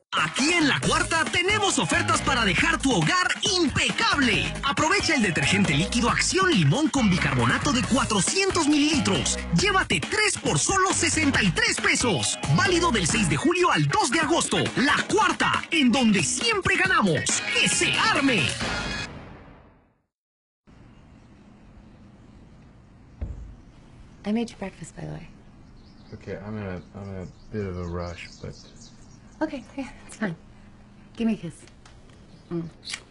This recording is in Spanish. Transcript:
Aquí en La Cuarta tenemos ofertas para dejar tu hogar impecable. Aprovecha el detergente líquido Acción Limón con bicarbonato de 400 mililitros. Llévate 3 por solo 63 pesos. Válido del 6 de julio al 2 de agosto. La Cuarta, en donde siempre ganamos. ¡Que se arme! I made you breakfast, by the way. Okay, I'm in a bit of a rush, but... Okay, yeah, it's fine. Give me a kiss.